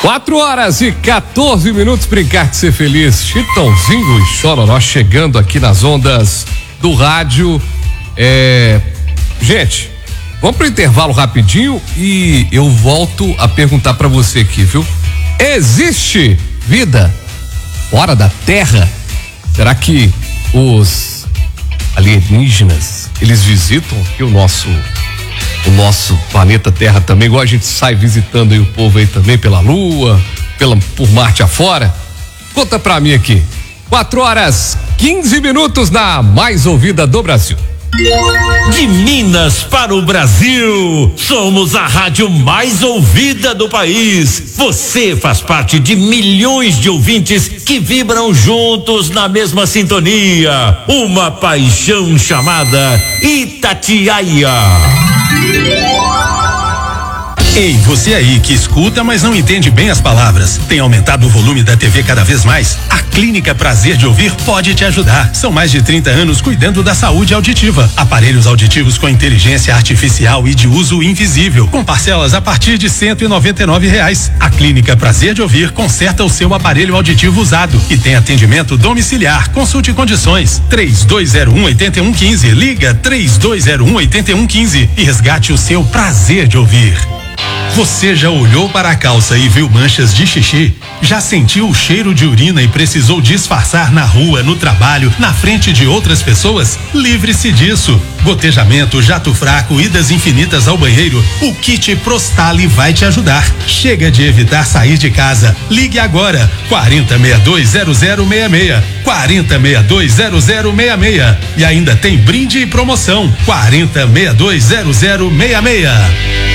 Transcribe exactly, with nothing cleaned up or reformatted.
Quatro horas e quatorze minutos, brincar de ser feliz. Chitãozinho e Chororó chegando aqui nas ondas do rádio. É... Gente, vamos pro intervalo rapidinho e eu volto a perguntar pra você aqui, viu? Existe vida fora da Terra? Será que os alienígenas, eles visitam aqui o nosso o nosso planeta Terra também, igual a gente sai visitando aí o povo aí também pela Lua, pela, por Marte afora? Conta pra mim aqui. Quatro horas, quinze minutos na mais ouvida do Brasil. De Minas para o Brasil, somos a rádio mais ouvida do país. Você faz parte de milhões de ouvintes que vibram juntos na mesma sintonia. Uma paixão chamada Itatiaia. Ei, você aí que escuta, mas não entende bem as palavras. Tem aumentado o volume da T V cada vez mais? A Clínica Prazer de Ouvir pode te ajudar. São mais de trinta anos cuidando da saúde auditiva. Aparelhos auditivos com inteligência artificial e de uso invisível, com parcelas a partir de cento e noventa e nove reais. A Clínica Prazer de Ouvir conserta o seu aparelho auditivo usado e tem atendimento domiciliar. Consulte condições. três dois zero um, oito um um cinco. Liga três dois zero um, oito um um cinco e resgate o seu prazer de ouvir. Você já olhou para a calça e viu manchas de xixi? Já sentiu o cheiro de urina e precisou disfarçar na rua, no trabalho, na frente de outras pessoas? Livre-se disso. Gotejamento, jato fraco, idas infinitas ao banheiro, o kit Prostali vai te ajudar. Chega de evitar sair de casa. Ligue agora, quarenta, sessenta e dois, zero zero seis seis, quarenta, sessenta e dois, zero zero seis seis. E ainda tem brinde e promoção, quarenta, sessenta e dois, zero zero seis seis.